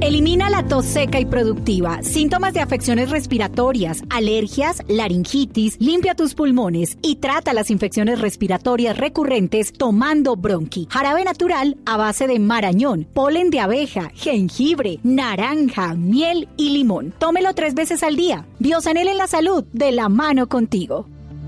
Elimina la tos seca y productiva, síntomas de afecciones respiratorias, alergias, laringitis, limpia tus pulmones y trata las infecciones respiratorias recurrentes tomando Bronchi. Jarabe natural a base de marañón, polen de abeja, jengibre, naranja, miel y limón. Tómelo 3 veces al día. Biosanel en la salud, de la mano contigo.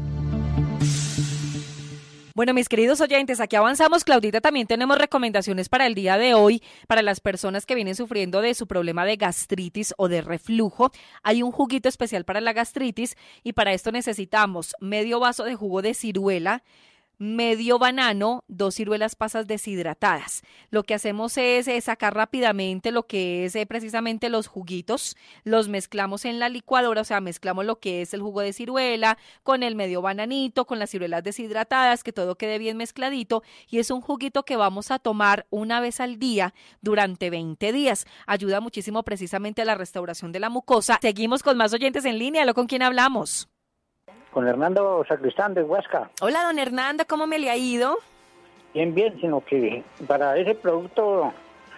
Bueno, mis queridos oyentes, aquí avanzamos. Claudita, también tenemos recomendaciones para el día de hoy, para las personas que vienen sufriendo de su problema de gastritis o de reflujo. Hay un juguito especial para la gastritis y para esto necesitamos medio vaso de jugo de ciruela, medio banano, 2 ciruelas pasas deshidratadas. Lo que hacemos es sacar rápidamente lo que es precisamente los juguitos, los mezclamos en la licuadora, o sea, mezclamos lo que es el jugo de ciruela con el medio bananito, con las ciruelas deshidratadas, que todo quede bien mezcladito, y es un juguito que vamos a tomar una vez al día durante 20 días. Ayuda muchísimo precisamente a la restauración de la mucosa. Seguimos con más oyentes en línea. ¿Lo con quién hablamos? Con Hernando Sacristán de Huasca. Hola, don Hernando, ¿cómo me le ha ido? Bien, bien, sino que para ese producto,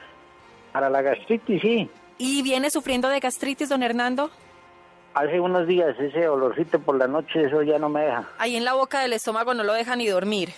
para la gastritis, sí. ¿Y viene sufriendo de gastritis, don Hernando? Hace unos días ese olorcito por la noche, eso ya no me deja. Ahí en la boca del estómago no lo deja ni dormir.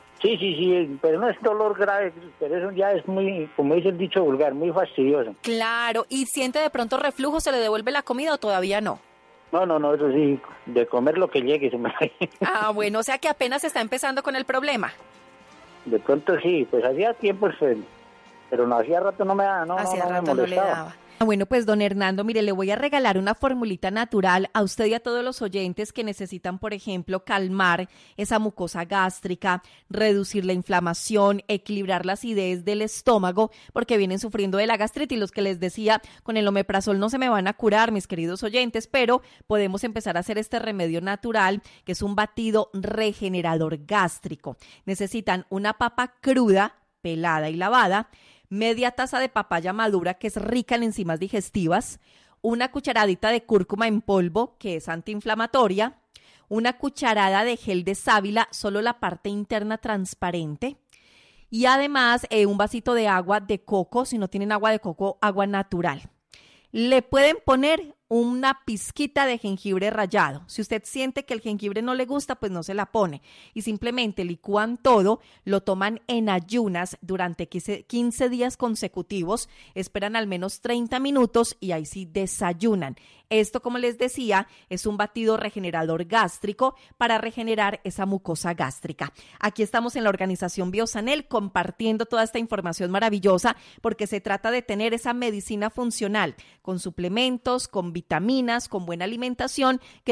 Sí, pero no es dolor grave, pero eso ya es muy, como dice el dicho vulgar, muy fastidioso. Claro, ¿y siente de pronto reflujo, se le devuelve la comida o todavía no? No, eso sí, de comer lo que llegue se me va. Ah, bueno, o sea que apenas está empezando con el problema. De pronto sí, pues hacía tiempo, pero no, hacía rato no me daba, Hacía no rato me no le daba. Bueno, pues don Hernando, mire, le voy a regalar una formulita natural a usted y a todos los oyentes que necesitan, por ejemplo, calmar esa mucosa gástrica, reducir la inflamación, equilibrar la acidez del estómago, porque vienen sufriendo de la gastritis. Los que les decía, con el omeprazol no se me van a curar, mis queridos oyentes, pero podemos empezar a hacer este remedio natural, que es un batido regenerador gástrico. Necesitan una papa cruda, pelada y lavada, media taza de papaya madura, que es rica en enzimas digestivas, una cucharadita de cúrcuma en polvo, que es antiinflamatoria, una cucharada de gel de sábila, solo la parte interna transparente, y además un vasito de agua de coco, si no tienen agua de coco, agua natural. Le pueden poner una pizquita de jengibre rallado. Si usted siente que el jengibre no le gusta, pues no se la pone. Y simplemente licúan todo, lo toman en ayunas durante 15 días consecutivos, esperan al menos 30 minutos y ahí sí desayunan. Esto, como les decía, es un batido regenerador gástrico para regenerar esa mucosa gástrica. Aquí estamos en la organización Biosanel compartiendo toda esta información maravillosa porque se trata de tener esa medicina funcional con suplementos, con vitaminas, con buena alimentación, que